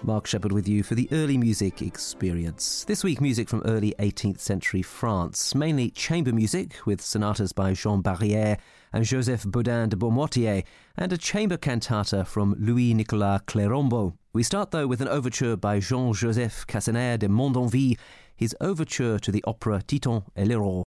Mark Shepherd with you for the Early Music Experience. This week, music from early 18th century France, mainly chamber music with sonatas by Jean Barrière and Joseph Bodin de Beaumoitier, and a chamber cantata from Louis-Nicolas Clérombault. We start, though, with an overture by Jean-Joseph Cassaner de Mondenville, his overture to the opera Titon et l'Héros.